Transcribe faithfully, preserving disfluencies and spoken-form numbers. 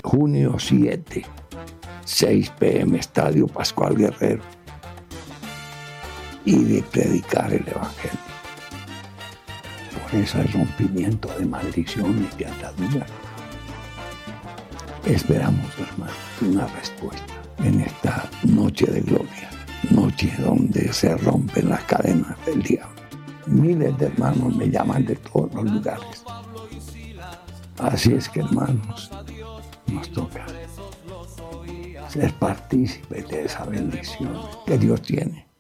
junio siete, seis p m, Estadio Pascual Guerrero, y de predicar el Evangelio. Por eso el rompimiento de maldiciones y de ataduras. Esperamos, hermanos, una respuesta en esta noche de gloria, noche donde se rompen las cadenas del diablo. Miles de hermanos me llaman de todos los lugares. Así es que, hermanos, nos toca ser partícipes de esa bendición que Dios tiene